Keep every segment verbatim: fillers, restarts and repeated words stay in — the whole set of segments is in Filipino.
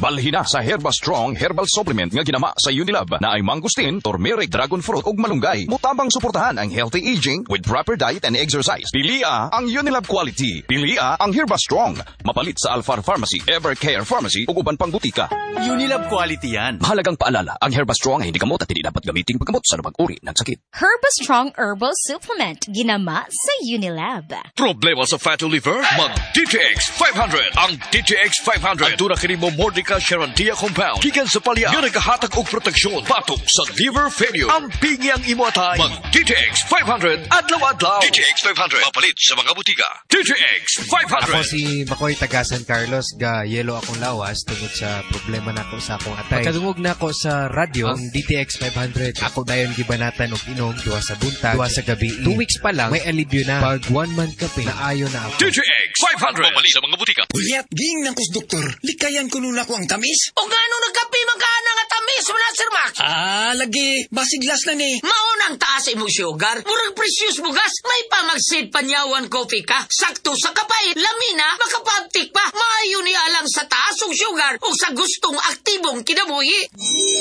Balhin na sa Herba Strong Herbal Supplement nga ginama sa Unilab na ay mangustin, turmeric, dragon fruit ug malunggay. Mutabang suportahan ang healthy aging with proper diet and exercise. Pilia ang Unilab quality. Pilia ang Herba Strong. Mapalit sa Alfar Pharmacy, Evercare Pharmacy ug uban pang butika. Unilab quality yan. Mahalagang paalala, ang Herba Strong ay hindi gamot at hindi dapat gamitin paggamot sa anumang uri ng sakit. Herba Strong Herbal Supplement ginama sa Unilab. Problema sa fatty liver? Mag-D T X five hundred. Ang D T X five hundred. Ang tuna kini mo Mordica Charantia Compound. Gikan sa palya. Nga nagkahatag og proteksyon. Batok sa liver failure. Ang pingyang imuatay. Mag-D T X five hundred. Adlaw-adlaw. D T X five hundred. Mapalit sa mga butika. D T X five hundred. Ako si Makoy taga San Carlos. Ga yelo akong lawas tungod sa problema nako sa akong atay. Pagkadungog na ako sa radyo, ang D T X five hundred. Ako dayon gibanatan og inom duwa sa buntag, duwa sa gabi. Two weeks pa lang, may alibyo na. Pag one month kape, naayo na ako. D T X five hundred. Mapalit sa mga butika. Ulyat, ging ng kus doktor. Likayan ko nun ako ang tamis. O nga nung nagkapi magkana nga tamis mo na, Sir Max? Ah, lagi. Basiglas na ni. Maunang taas imong sugar. Murag precious bugas. May pamagsid panyawan coffee ka. Sakto sa kapay. Lamina, makapagtik pa. Maayo ni alang sa taas og sugar o sa gustong aktibong kinabuhi.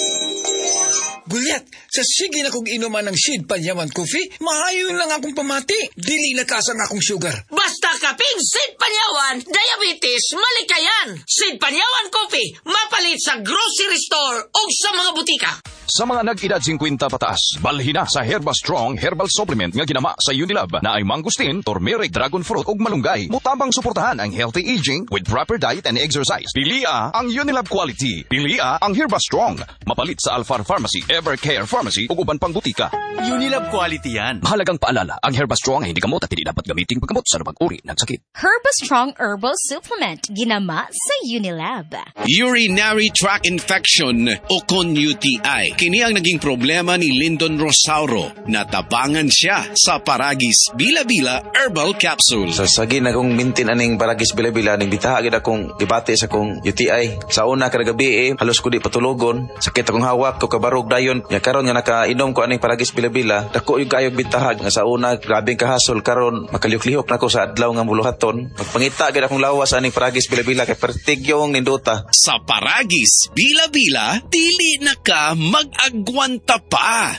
Gulyat, sa sige na kong inuman ng Sid Panyaman Coffee, maayon lang akong pamati. Dili lakasan akong sugar. Basta kaping Sid Panyawan, diabetes, malikayan. Sid Panyawan Coffee, mapalit sa grocery store o sa mga butika. Sa mga nag-edad fifty pataas, balhin na sa Herba Strong Herbal Supplement nga ginama sa Unilab na ay mangustin, turmeric, dragon fruit ug malunggay. Mutabang suportahan ang healthy aging with proper diet and exercise. Pilia ang Unilab quality. Pilia ang Herba Strong. Mapalit sa Alfar Pharmacy, Evercare Pharmacy ug uban pang butika. Unilab quality yan. Mahalagang paalala, ang Herba Strong ay hindi gamot at hindi dapat gamitin paggamot sa anumang uri ng sakit. Herba Strong Herbal Supplement ginama sa Unilab. Urinary tract infection o con U T I. Kini ang naging problema ni Lyndon Rosauro. Natabangan siya sa Paragis Bila-Bila Herbal Capsule. Sa sagi na kong mintin aning Paragis Bila-Bila, ning bitahagin akong dibate sa kong U T I. Sa una kada gabi eh, halos ko di patulogon. Sakit akong hawak ko kabarog dayon. Ya karon nga nakainom ko aning Paragis Bila-Bila, dako yung kayog bitahag nga sa una grabing kahasol karon makalihok-lihok nako sa adlaw nga muluhaton. Magpangita gid akong lawas aning Paragis Bila-Bila kay pertigyong ninduta. Sa Paragis Bila-Bila, dili na ka mag-agwanta pa.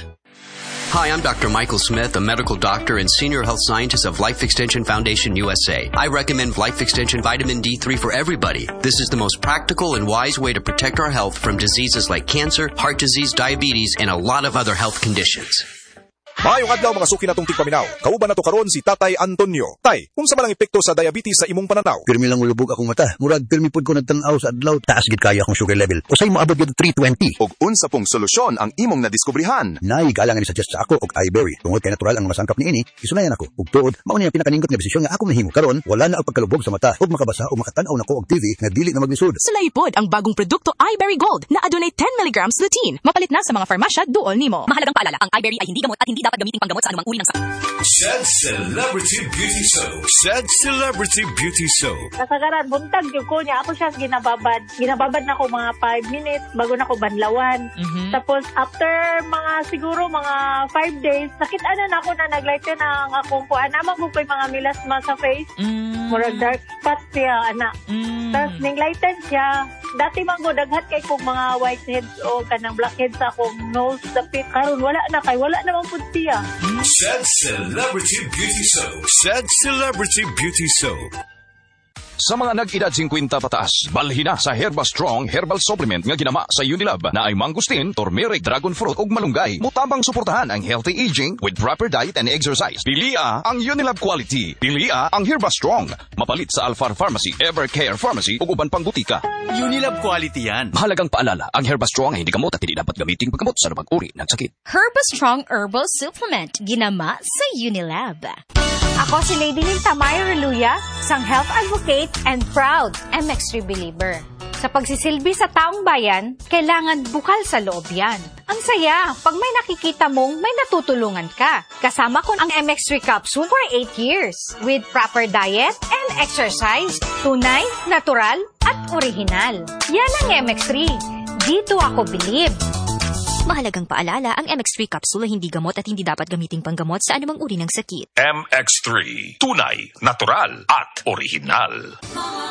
Hi, I'm Doctor Michael Smith, a medical doctor and senior health scientist of Life Extension Foundation U S A. I recommend Life Extension Vitamin D three for everybody. This is the most practical and wise way to protect our health from diseases like cancer, heart disease, diabetes, and a lot of other health conditions. Maayong adlaw mga suki natong tigpaminaw. Kauban nato karon si Tatay Antonio. Tay, unsa man ang epekto sa diabetes sa imong pananaw? Pirmi lang ulubog akong mata. Murag pirmi pud ko nagtan-aw sa adlaw. Taas gid kaya akong sugar level. Usay moabot gid three twenty. Ug unsa pong solusyon ang imong nadiskubrihan? Nay galang ni suggest sa ako og iBerry. Tungod kay natural ang masangkap niini, isunayan ako. Ug tuod, mao ni ang pinakaningot nga desisyon nga ako nahimo. Karon wala na ang pagkalubog sa mata ug makabasa o makatan-aw nako og T V nga dili na maglisod. Sulay pod ang bagong produkto iBerry Gold na adunay ten milligrams lutein. Mapalit na sa mga farmasya duol nimo. Mahalagang paalala, ang iBerry ay hindi gamot at hindi dapat gamitin panggamot sa anumang uri ng sakit. Said Celebrity Beauty Soap. Said Celebrity Beauty Soap. Kasagaran, buntag yung ko niya. Ako siya ginababad. Ginababad na ko mga five minutes bago na ko banlawan. Mm-hmm. Tapos, after mga siguro mga five days, nakita na ako na naglighten na ang akong kuan. Naman ko pa yung mga milasma sa face. Mm-hmm. Murag dark spots siya, anak. Mm-hmm. Tapos, ninglighten siya. Dati man ko, daghat kay kong mga whiteheads o kanang blackheads sa akong nose, dapit. Karon wala na kay, wala naman po siya. Said Celebrity Beauty Soap. Said Celebrity Beauty Soap. Sa mga nag-edad fifty pataas, balhin na sa Herba Strong Herbal Supplement nga ginama sa Unilab na ay mangustin, turmeric, dragon fruit ug malunggay. Mutabang suportahan ang healthy aging with proper diet and exercise. Pilia ang Unilab quality. Pilia ang Herba Strong. Mapalit sa Alfar Pharmacy, Evercare Pharmacy ug uban pang butika. Unilab quality yan. Mahalagang paalala, ang Herba Strong ay hindi gamot at hindi dapat gamitin paggamot sa anumang uri ng sakit. Herba Strong Herbal Supplement ginama sa Unilab. Ako si Lady Ninta Mayo Reluya, isang health advocate and proud M X three believer. Sa pagsisilbi sa taong bayan, kailangan bukal sa loob yan. Ang saya, pag may nakikita mong may natutulungan ka. Kasama ko ang M X three capsule for eight years. With proper diet and exercise, tunay, natural, at original. Yan ang M X three. Dito ako believe. Mahalagang paalala, ang M X three capsule ay hindi gamot at hindi dapat gamiting panggamot sa anumang uri ng sakit. M X three. Tunay, natural, at original.